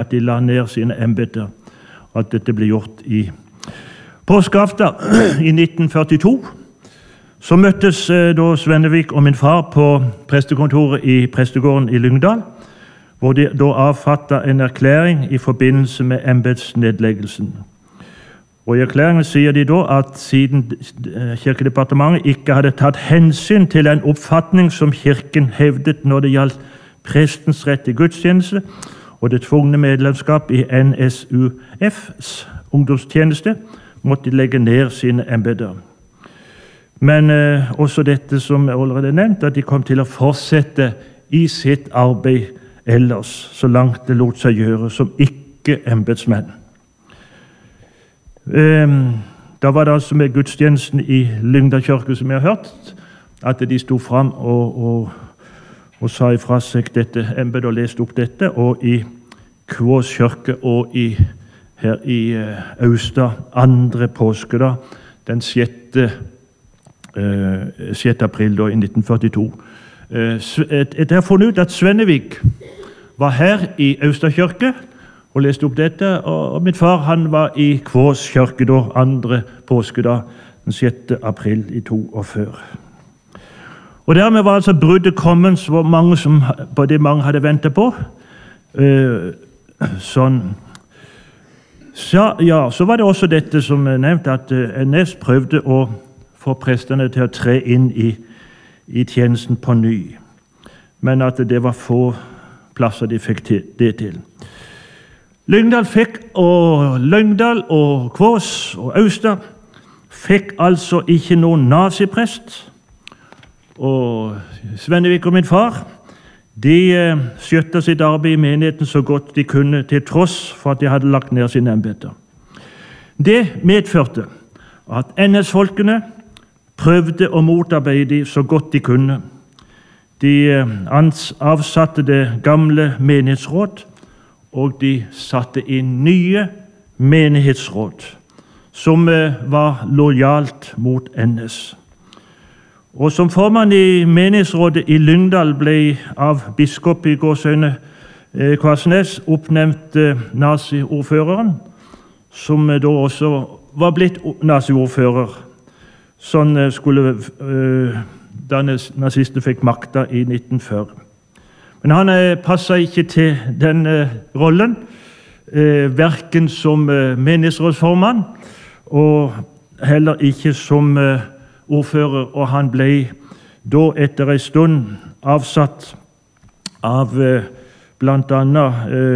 at de la ned sine embeter. At dette ble gjort i påskeaften i 1942. Så møttes da Svennevik og min far på prestekontoret i prestegården i Lyngdal, hvor de da avfattet en erklæring i forbindelse med embetsnedleggelsen. Og i erklæringen sier de da at siden Kirkedepartementet ikke hadde tatt hensyn til en oppfatning som Kirken hevdet når det gjaldt prestens rett til gudstjeneste og det tvungne medlemskap i NSUFs ungdomstjeneste, måtte de legge ned sine embeter. Men også dette som jeg allerede nevnt, at de kom til å fortsette i sitt arbeid ellers, så langt det lot seg gjøre, som ikke embetsmenn. Da var det altså med gudstjenesten i Lyngdal kirke, som jeg har hørt, at de sto fram og sa ifra seg dette embetet og leste opp dette, og i Kvås kirke og her i Austad andre påske da, den 6. april da, i 1942. Jeg har funnet ut at Svennevik var her i Austad kirke og leste opp dette, og min far han var i Kvås kirke da, andre påske da, den 6. april i 42. Og dermed var altså bruddet kommet på det mange hadde ventet på. Sånn. Så var det også dette som jeg nevnte, at NS prøvde å få prestene til å tre inn i tjenesten på ny, men at det var få plasser de fikk det til. Lyngdal og Kvås og Austad fikk altså ikke noen naziprest, og Svennevik og min far de skjøtta sitt arbeid i menigheten så godt de kunne, til tross for at de hadde lagt ned sine embeter. Det medførte at NS-folkene prøvde å motarbeide dem så godt de kunne. De avsatte det gamle menighetsråd, og de satte inn nye menighetsråd, som var lojalt mot NS. Og som formann i menighetsrådet i Lyngdal ble av biskop i Gåsøyne Kvarsnes oppnevnt nazi-ordføreren, som da også var blitt nazi-ordfører, sånn skulle da nazistene fikk makta i 1940. Men han passet ikke til den rollen, hverken som menighetsrådsformann og heller ikke som ordfører, og han ble da etter en stund avsatt av blant annet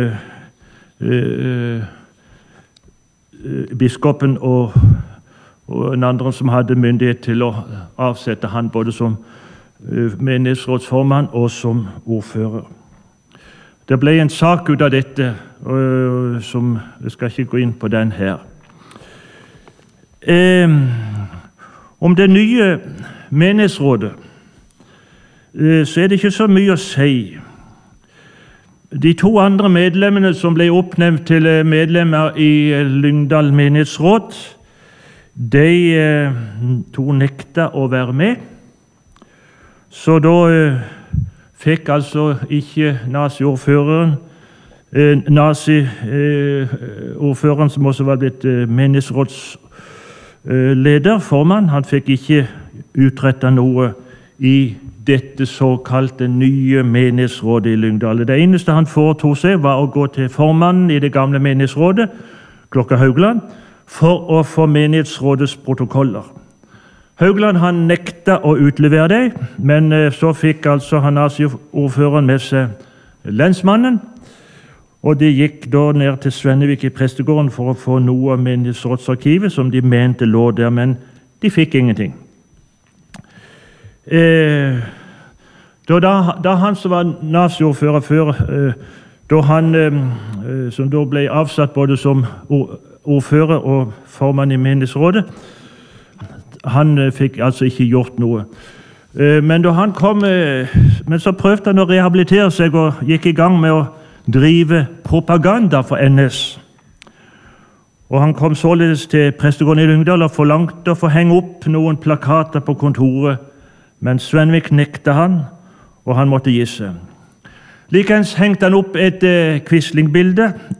biskopen og en andre som hadde myndighet til å avsette han både som menighetsrådsformann og som ordfører. Det ble en sak ut av dette, som jeg skal ikke gå inn på den her. Om det nye menighetsrådet så er det ikke så mye å si. De to andre medlemmene som ble oppnevnt til medlemmer i Lyngdal menighetsråd, de to nekta å være med. Så da fikk altså ikke nazi-ordføreren, nazi-ordføreren som også var blitt menighetsrådsleder, formann, han fikk ikke utrettet noe i dette såkalte nye menighetsrådet i Lyngdal. Det eneste han foretok seg var å gå til formannen i det gamle menighetsrådet, Klokka Haugland, for å få menighetsrådets protokoller. Haugland han nekta å utlevere dem, men så fikk altså han nazi-ordføreren med seg lensmannen, og de gikk da ned til Svennevik i prestegården for å få noe av menighetsrådsarkivet som de mente lå der, men de fikk ingenting. Da han som var nazi-ordfører før, da han som da ble avsatt både som ordfører og formann i menighetsrådet, han fikk altså ikke gjort noe. Men da han kom, men så prøvde han å rehabilitere seg og gikk i gang med å drive propaganda for NS. Og han kom således til prestegården i Lyngdal og forlangte å få henge opp noen plakater på kontoret, men Svennevik nekta han, og han måtte gi seg. Likeens hengte han opp et Quisling-bilde